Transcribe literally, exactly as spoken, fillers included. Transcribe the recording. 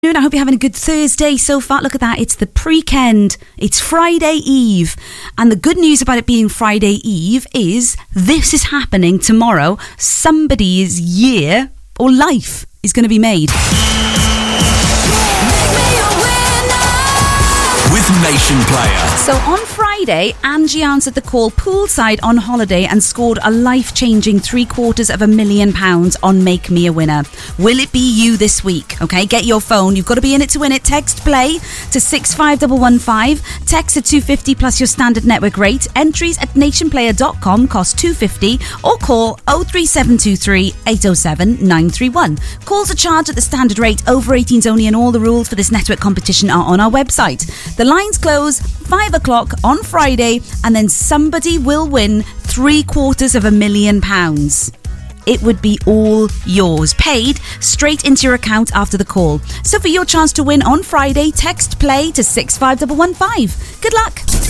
I hope you're having a good Thursday so far. Look at that. It's the pre-kend. It's Friday Eve. And the good news about it being Friday Eve is this is happening tomorrow. Somebody's year or life is going to be made. With Nation Player. So on Friday, Angie answered the call poolside on holiday and scored a life-changing three quarters of a million pounds on Make Me a Winner. Will it be you this week? Okay, get your phone. You've got to be in it to win it. Text play to six five one one five. Text at two fifty plus your standard network rate. Entries at nationplayer dot com cost two fifty or call oh three seven two three eight oh seven nine three one. Calls are charged at the standard rate. Over eighteens only, and all the rules for this network competition are on our website. The lines close five o'clock on Friday, and then somebody will win three quarters of a million pounds. It would be all yours, paid straight into your account after the call. So for your chance to win on Friday, text play to six five one one five. Good luck.